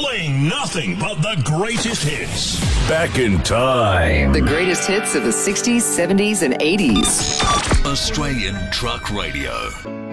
Playing nothing but the greatest hits. Back in time. The greatest hits of the 60s, 70s, and 80s. Australian Truck Radio.